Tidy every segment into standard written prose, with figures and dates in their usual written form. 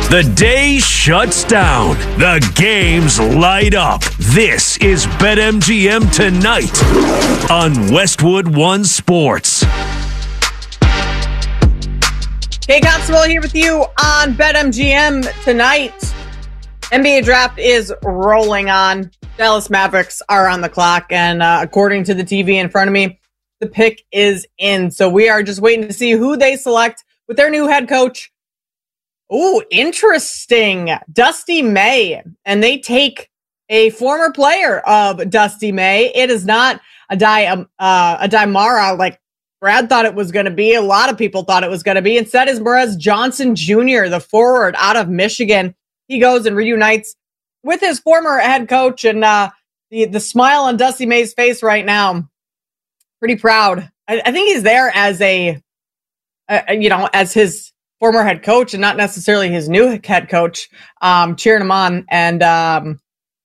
The day shuts down. The games light up. This is BetMGM Tonight on Westwood One Sports. Kate Constable here with you on BetMGM Tonight. NBA draft is rolling on. Dallas Mavericks are on the clock, and according to the TV in front of me, the pick is in. So we are just waiting to see who they select with their new head coach. Ooh, interesting. Dusty May. And they take a former player of Dusty May. It is not a Mara like Brad thought it was going to be. A lot of people thought it was going to be. Instead is Morez Johnson Jr., the forward out of Michigan. He goes and reunites with his former head coach, and the smile on Dusty May's face right now, pretty proud. I think he's there as as his former head coach and not necessarily his new head coach, cheering him on and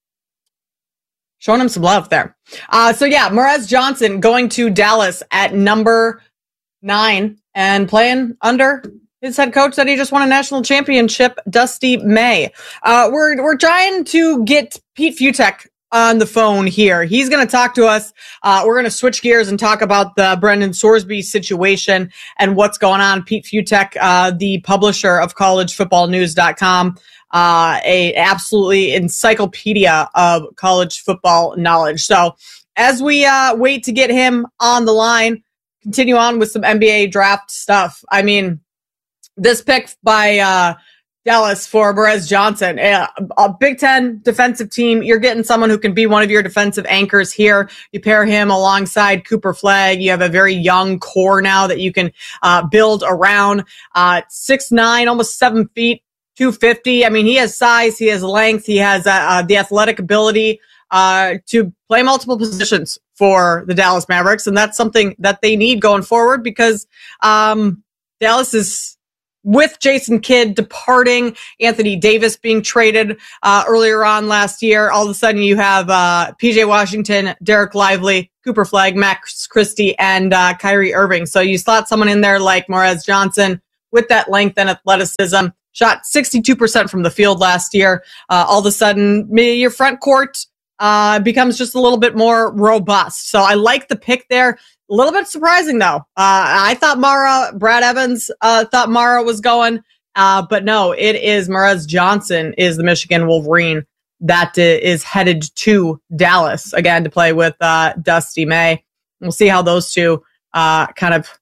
showing him some love there. Morez Johnson going to Dallas at number 9 and playing under his head coach that he just won a national championship, Dusty May. We're trying to get Pete Fiutak on the phone here. He's going to talk to us. We're going to switch gears and talk about the Brendan Sorsby situation and what's going on. Pete Fiutak, the publisher of collegefootballnews.com, a absolutely encyclopedia of college football knowledge. So as we wait to get him on the line, continue on with some NBA draft stuff. I mean, this pick by Dallas for Morez Johnson, a Big Ten defensive team. You're getting someone who can be one of your defensive anchors here. You pair him alongside Cooper Flagg. You have a very young core now that you can build around. 6'9", almost 7 feet, 250. I mean, he has size, he has length, he has the athletic ability to play multiple positions for the Dallas Mavericks, and that's something that they need going forward because Dallas is, with Jason Kidd departing, Anthony Davis being traded earlier on last year, all of a sudden you have PJ Washington, Derek Lively, Cooper Flagg, Max Christie, and Kyrie Irving. So you slot someone in there like Morez Johnson with that length and athleticism, shot 62% from the field last year. All of a sudden, your front court becomes just a little bit more robust. So I like the pick there. A little bit surprising, though. I thought Brad Evans thought Mara was going, but no, it is Morez Johnson is the Michigan Wolverine that is headed to Dallas, again, to play with Dusty May. We'll see how those two kind of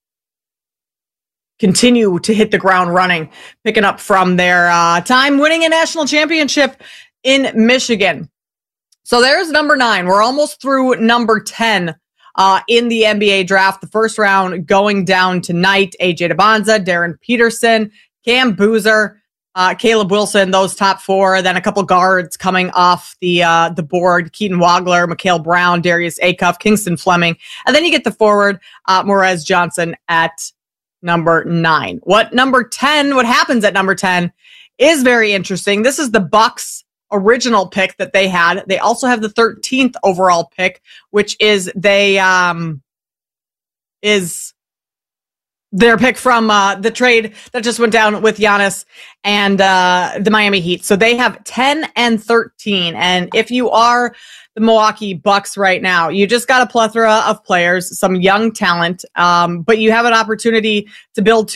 continue to hit the ground running, picking up from their time winning a national championship in Michigan. So there's number 9. We're almost through number 10. In the NBA draft, the first round going down tonight. AJ Debonza, Darren Peterson, Cam Boozer, Caleb Wilson, those top 4. Then a couple guards coming off the board. Keaton Wagler, Mikhail Brown, Darius Acuff, Kingston Fleming. And then you get the forward, Morez Johnson at number 9. What happens at number 10 is very interesting. This is the Bucks' original pick that they had. They also have the 13th overall pick, which is their pick from the trade that just went down with Giannis and the Miami Heat. So they have 10 and 13. And if you are the Milwaukee Bucks right now, you just got a plethora of players, some young talent, but you have an opportunity to build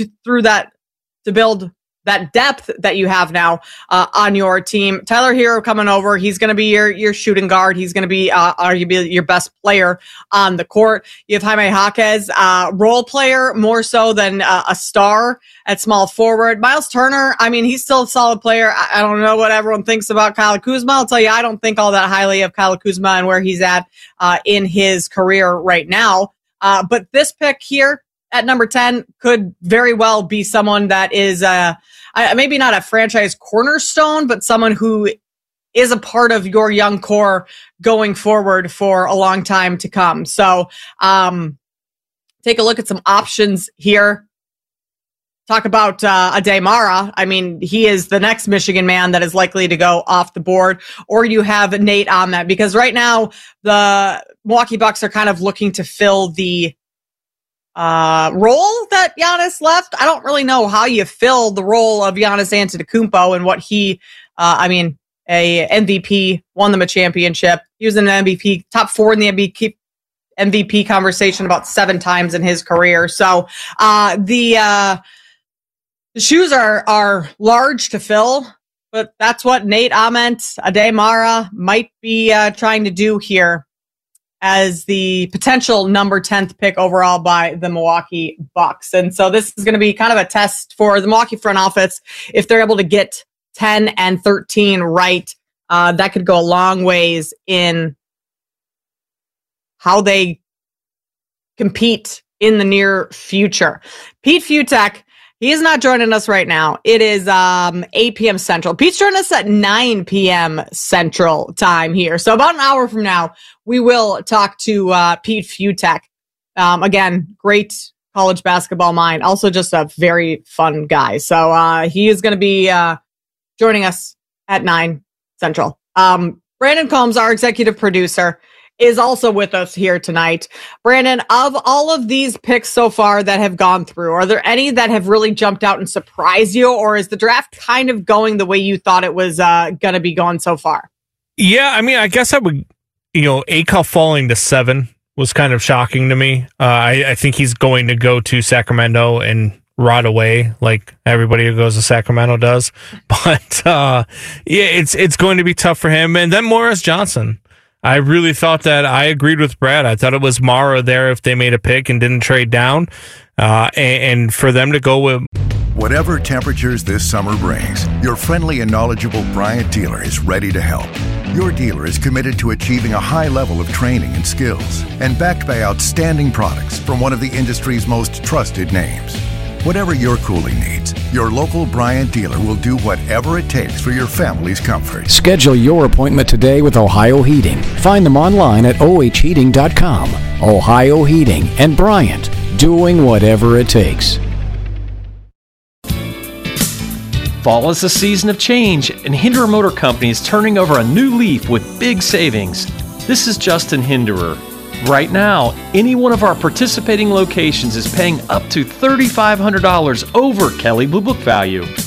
that depth that you have now on your team. Tyler Hero coming over. He's going to be your shooting guard. He's going to be arguably your best player on the court. You have Jaime Jaquez, role player more so than a star at small forward. Miles Turner, I mean, he's still a solid player. I don't know what everyone thinks about Kyle Kuzma. I'll tell you, I don't think all that highly of Kyle Kuzma and where he's at in his career right now. But this pick here at number 10 could very well be someone that is maybe not a franchise cornerstone, but someone who is a part of your young core going forward for a long time to come. So take a look at some options here. Talk about Ade Mara. I mean, he is the next Michigan man that is likely to go off the board. Or you have Nate Ahmed, because right now the Milwaukee Bucks are kind of looking to fill the role that Giannis left. I don't really know how you fill the role of Giannis Antetokounmpo and what he, a MVP, won them a championship. He was an MVP, top 4 in the MVP conversation about 7 times in his career. So the shoes are large to fill, but that's what Nate Ament, Ade Mara might be trying to do here as the potential number 10th pick overall by the Milwaukee Bucks. And so this is going to be kind of a test for the Milwaukee front office. If they're able to get 10 and 13 right, that could go a long ways in how they compete in the near future. Pete Fiutak, he is not joining us right now. It is 8 p.m. Central. Pete's joining us at 9 p.m. Central time here. So about an hour from now, we will talk to Pete Fiutak. Again, great college basketball mind. Also just a very fun guy. So he is going to be joining us at 9 Central. Brandon Combs, our executive producer, is also with us here tonight. Brandon, of all of these picks so far that have gone through, are there any that have really jumped out and surprised you, or is the draft kind of going the way you thought it was going to be going so far? Yeah, I mean, I guess I would, Akal falling to 7 was kind of shocking to me. I think he's going to go to Sacramento and rot away like everybody who goes to Sacramento does. But it's going to be tough for him. And then Morris Johnson. I really thought that I agreed with Brad. I thought it was Mara there if they made a pick and didn't trade down. And for them to go with... Whatever temperatures this summer brings, your friendly and knowledgeable Bryant dealer is ready to help. Your dealer is committed to achieving a high level of training and skills and backed by outstanding products from one of the industry's most trusted names. Whatever your cooling needs, your local Bryant dealer will do whatever it takes for your family's comfort. Schedule your appointment today with Ohio Heating. Find them online at ohheating.com. Ohio Heating and Bryant, doing whatever it takes. Fall is a season of change, and Hinderer Motor Company is turning over a new leaf with big savings. This is Justin Hinderer. Right now, any one of our participating locations is paying up to $3,500 over Kelley Blue Book value.